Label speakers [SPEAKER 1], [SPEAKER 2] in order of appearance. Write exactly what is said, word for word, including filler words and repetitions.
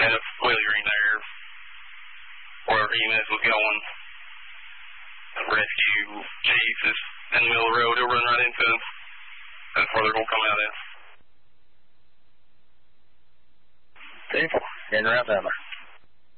[SPEAKER 1] had a wheelie green there, wherever E M S was going. The rescue chief is in the middle of the road. He'll run right into them. That's where they're going to come out at.
[SPEAKER 2] People, getting around down there.